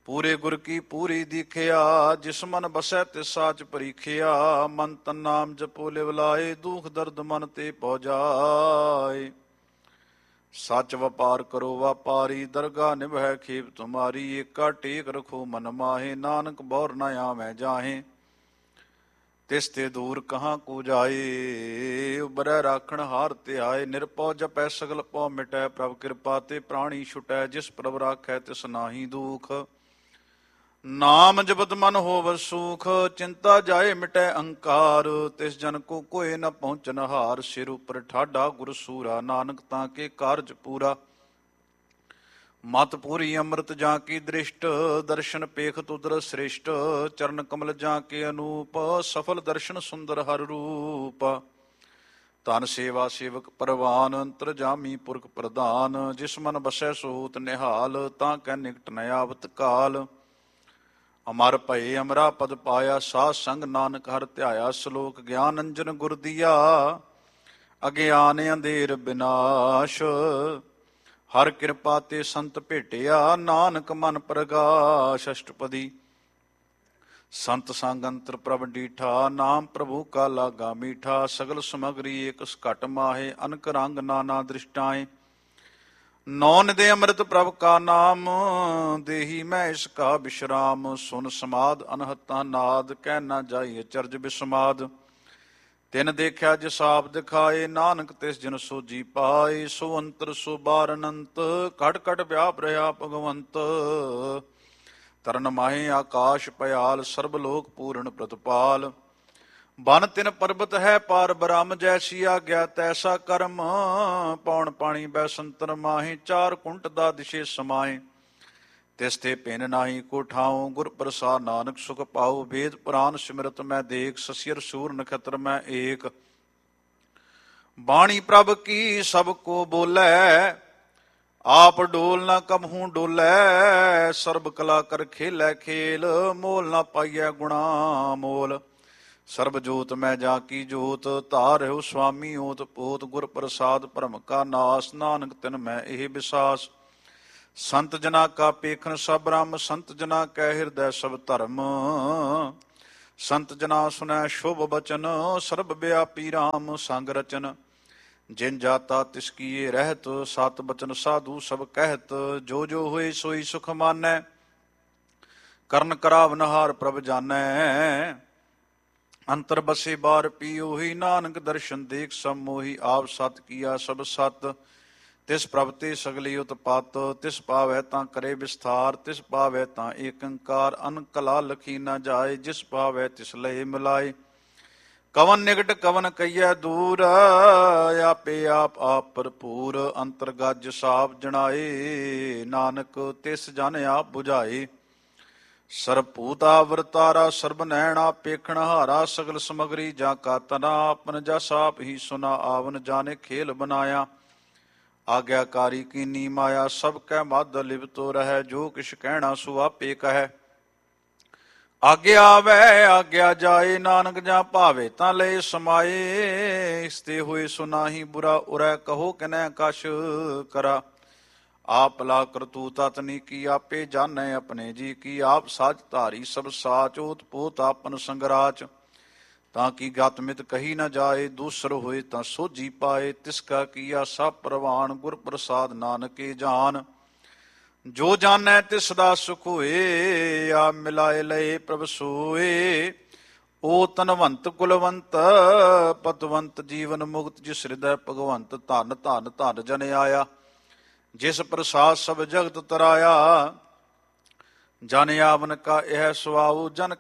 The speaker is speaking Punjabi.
ਪੂਰੇ ਗੁਰ ਕੀ ਪੂਰੀ ਦੀਖਿਆ, ਜਿਸ ਮਨ ਬਸੈ ਤਿਸ ਸਾਚ ਪਰੀਖਿਆ। ਮਨ ਤਨ ਨਾਮ ਜਪੋ ਲਿਵ ਲਾਏ, ਦੁਖ ਦਰਦ ਮਨ ਤੇ ਪਹੁ ਜਾਏ। ਸੱਚ ਵਪਾਰ ਕਰੋ ਵਾਪਾਰੀ, ਦਰਗਾ ਨਿਭੈ ਖੇਪ ਤੁਮਾਰੀ। ਏਕਾ ਟੇਕ ਰਖੋ ਮਨ ਮਾਹੇ, ਨਾਨਕ ਬੌਰ ਨ ਆਵੈ ਜਾਹੇ। ਤਿਸ ਤੇ ਦੂਰ ਕਹਾਂ ਕੋ ਜਾਏ, ਉਬਰੈ ਰਾਖਣ ਹਾਰ ਤੇ ਆਏ। ਨਿਰਭਉ ਜਪੈ ਸਗਲ ਭਉ ਮਿਟੈ, ਪ੍ਰਭ ਕਿਰਪਾ ਤੇ ਪ੍ਰਾਣੀ ਛੁਟੈ। ਜਿਸ ਪ੍ਰਭ ਰਾਖੈ ਤਿਸ ਨਾਹੀ ਦੂਖ, ਨਾਮ ਜਪਤ ਮਨ ਹੋਵ ਸੂਖ। ਚਿੰਤਾ ਜਾਏ ਮਿਟੈ ਅਹੰਕਾਰ, ਤਿਸ ਜਨ ਕੋ ਕੋਇ ਨ ਪਹੁੰਚਨ ਹਾਰ। ਸਿਰ ਉਪਰ ਠਾਡਾ ਗੁਰ ਸੂਰਾ, ਨਾਨਕ ਤਾਂ ਕੇ ਕਾਰਜ ਪੂਰਾ। ਮਤ ਪੂਰੀ ਅੰਮ੍ਰਿਤ ਜਾਂ ਕੀ ਦ੍ਰਿਸ਼ਟ, ਦਰਸ਼ਨ ਪੇਖਤ ਉਦਰ ਸ੍ਰਿਸ਼ਟ। ਚਰਨ ਕਮਲ ਜਾਂ ਕੇ ਅਨੂਪ, ਸਫਲ ਦਰਸ਼ਨ ਸੁੰਦਰ ਹਰ ਰੂਪ। ਧਨ ਸੇਵਾ ਸੇਵਕ ਪਰਵਾਨ, ਅੰਤਰਜਾਮੀ ਪੁਰਖ ਪ੍ਰਧਾਨ। ਜਿਸ ਮਨ ਬਸੈ ਸੋ ਹੋਤ ਨਿਹਾਲ, ਤਾਂ ਕੈ ਨਿਕਟ ਨ ਆਵਤ ਕਾਲ। ਅਮਰ ਭਏ ਅਮਰਾ ਪਦ ਪਾਇਆ, ਸਾਧ ਸੰਗ ਨਾਨਕ ਹਰਿ ਧਿਆਇਆ। ਸ਼ਲੋਕ ਗਿਆਨ ਅੰਜਨ ਗੁਰ ਦੀਆ, ਅਗਿਆਨ ਅੰਧੇਰ ਬਿਨਾਸ਼। ਹਰ ਕਿਰਪਾ ਤੇ ਸੰਤ ਭੇਟਿਆ, ਨਾਨਕ ਮਨ ਪ੍ਰਗਾਸ਼। ਅਸ਼ਟਪਦੀ। ਸੰਤ ਸੰਗ ਅੰਤਰ ਪ੍ਰਭ ਡੀਠਾ, ਨਾਮ ਪ੍ਰਭੂ ਕਾ ਲਾਗਾ ਮੀਠਾ। ਸਗਲ ਸਮਗਰੀ ਏਕ ਘਟ ਮਾਹੇ, ਅਨਕ ਰੰਗ ਨਾਨਾ ਦ੍ਰਿਸ਼ਟਾਏ। ਨੌ ਨਿਦੇ ਅੰਮ੍ਰਿਤ ਪ੍ਰਭ ਕਾ ਨਾਮ, ਦੇਹੀ ਮੈਂ ਇਸ ਕਾ ਵਿਸ਼ਰਾਮ। ਸੁਨ ਸਮਾਦ ਅਨਹਤਾ ਨਾਦ, ਕਹਿ ਨਾ ਜਾਈ ਅਚਰਜ ਬਿਸਮਾਦ। ਤਿਨ ਦੇਖਿਆ ਜਿਸ ਆਪ ਦਿਖਾਏ, ਨਾਨਕ ਤਿਸ ਜਿਨ ਸੋਜੀ ਪਾਏ। ਸੋ ਅੰਤਰ ਸੋ ਬਾਰ ਅਨੰਤ, ਘਟ ਘਟ ਵਿਆਪ ਰਿਹਾ ਭਗਵੰਤ। ਤਰਨ ਮਾਹੇ ਆਕਾਸ਼ ਪਇਆਲ, ਸਰਬ ਲੋਕ ਪੂਰਨ ਪ੍ਰਤਪਾਲ। ਬਨ ਤਿਨ ਪਰਬਤ ਹੈ ਪਾਰ ਬ੍ਰਹਮ, ਜੈਸੀ ਆਗਿਆ ਤੈਸਾ ਕਰਮ। ਪੌਣ ਪਾਣੀ ਬੈ ਸੰਤਰ ਮਾਹੇ, ਚਾਰ ਕੁੰਟ ਦਾ ਦਿਸ਼ੇ ਸਮਾਏ। ਤਿਸ ਤੇ ਪਿੰਨ ਨਾਹੀ ਕੋ ਠਾਉ, ਗੁਰ ਪ੍ਰਸਾਦ ਨਾਨਕ ਸੁਖ ਪਾਉ। ਵੇਦ ਪੁਰਾਨ ਸਿਮਰਤ ਮੈਂ ਦੇਖ, ਸਸਿਰ ਸੂਰ ਨਖਤਰ ਮੈਂ ਏਕ। ਬਾਣੀ ਪ੍ਰਭ ਕੀ ਸਭ ਕੋ ਬੋਲੇ, ਆਪ ਡੋਲ ਨਾ ਕਬਹੂ ਡੋਲੇ। ਸਰਬ ਕਲਾ ਕਰ ਖੇਲੇ ਖੇਲ, ਮੋਲ ਨਾ ਪਾਈਐ ਗੁਣਾ ਮੋਲ। ਸਰਬ ਜੋਤ ਮੈਂ ਜਾ ਕੀ ਜੋਤ, ਧਾਰਿਓ ਸੁਆਮੀ ਓਤ ਪੋਤ। ਗੁਰ ਪ੍ਰਸਾਦ ਭਰਮ ਕਾ ਨਾਸ, ਨਾਨਕ ਤਿਨ ਮੈਂ ਇਹ ਵਿਸਾਸ। ਸੰਤ ਜਨਾ ਕਾ ਪੇਖਣ ਸਭ ਬ੍ਰਹਮ, ਸੰਤ ਜਨਾ ਕੈ ਹਿਰਦੈ ਸਭ ਧਰਮ। ਸੰਤ ਜਨਾ ਸੁਨੈ ਸ਼ੁਭ ਬਚਨ, ਸਰਬ ਵਿਆਪੀ ਰਾਮ ਸੰਗ ਰਚਨ। ਜਿਨ ਜਾਤਾ ਤਿਸ ਕੀਏ ਰਹਿਤ, ਸਤ ਬਚਨ ਸਾਧੂ ਸਭ ਕਹਿਤ। ਜੋ ਜੋ ਹੋਏ ਸੋਈ ਸੁਖ ਮਾਨੈ, ਕਰਨ ਕਰਾਵਨਹਾਰ ਪ੍ਰਭ ਜਾਨੈ। ਅੰਤਰ ਬਸੇ ਬਾਰ ਪੀ ਉਹੀ, ਨਾਨਕ ਦਰਸ਼ਨ ਦੇਖ ਸਭ ਮੋਹੀ। ਆਪ ਸਤ ਕੀਆ ਸਭ ਸਤ, ਤਿਸ ਪ੍ਰਭ ਤੇ ਸਗਲੀ ਉਤਪਾਤ। ਤਿਸ ਪਾਵੈ ਤਾਂ ਕਰੇ ਵਿਸਥਾਰ, ਤਿਸ ਪਾਵੈ ਤਾਂ ਏਕ ਓੰਕਾਰ। ਅਨ ਕਲਾ ਲਖੀ ਨਾ ਜਾਏ, ਜਿਸ ਪਾਵੈ ਤਿਸ ਲਏ ਮਿਲਾਏ। ਕਵਨ ਨਿਕਟ ਕਵਨ ਕਈਐ ਦੂਰ, ਆਪੇ ਆਪ ਆਪ ਭਰਪੂਰ। ਅੰਤਰ ਗੱਜ ਸਾਪ ਜਣਾਏ, ਨਾਨਕ ਤਿਸ ਜਨ ਆਪ ਬੁਝਾਏ। ਸਰਬ ਭੂਤ ਆਵਰਤਾਰਾ, ਸਰਬ ਨੈਣ ਆਪ ਪੇਖਣ ਹਾਰਾ। ਸਗਲ ਸਮਗਰੀ ਜਾ ਕਾ ਤਨਾ, ਆਪਨ ਜਸ ਆਪ ਹੀ ਸੁਨਾ। ਆਵਨ ਜਾਣੇ ਖੇਲ ਬਨਾਇਆ, ਆਗਿਆਕਾਰੀ ਕੀਨੀ ਮਾਇਆ। ਸਭ ਕੈ ਮੱਧ ਲਿਵਤੋ ਰਹਿ, ਜੋ ਕਿਛ ਕਹਿਣਾ ਸੋ ਆਪੇ ਕਹੈ। ਆਗਿਆ ਆਵੈ ਆਗਿਆ ਜਾਏ, ਨਾਨਕ ਜਾਂ ਭਾਵੇ ਤਾਂ ਲਏ ਸਮਾਏ। ਇਸ ਤੇ ਹੋਏ ਸੋ ਨਾਹੀ ਬੁਰਾ ਉਰੈ, ਕਹੋ ਕਿਨੈ ਕਛ ਕਰਾ। ਆਪ ਲਾ ਕਰਤੂਤ ਤਤਨੀ ਕੀ, ਆਪੇ ਜਾਣੈ ਆਪਣੇ ਜੀ ਕੀ। ਆਪ ਸਾਚ ਧਾਰੀ ਸਭ ਸਾਚ, ਓਤ ਪੋਤ ਆਪਨ ਸੰਗਰਾਚ। ਤਾਂ ਕੀ ਗਤ ਮਿਤ ਕਹੀ ਨਾ ਜਾਏ, ਦੂਸਰ ਹੋਏ ਤਾਂ ਸੋਝੀ ਪਾਏ। ਤਿਸ ਕਾ ਕੀਆ ਸਭ ਪ੍ਰਵਾਨ, ਗੁਰ ਪ੍ਰਸਾਦ ਨਾਨਕੇ ਜਾਨ। ਜੋ ਜਾਣੈ ਤਿਸ ਦਾ ਸੁਖ ਹੋਏ, ਆਪ ਮਿਲਾਏ ਲਏ ਪ੍ਰਭ ਸੋਏ। ਓ ਤਨਵੰਤ ਕੁਲਵੰਤ, ਪਤਵੰਤ ਜੀਵਨ ਮੁਕਤ। ਜਿਸ ਹਿਰਦੈ ਭਗਵੰਤ, ਧਨ ਧਨ ਧਨ ਜਨ ਆਇਆ। ਜਿਸ ਪ੍ਰਸਾਦ ਸਭ ਜਗਤ ਤਰਾਇਆ, ਜਨ ਆਵਨ ਕਾ ਇਹ ਸੁਆਉ। ਜਨ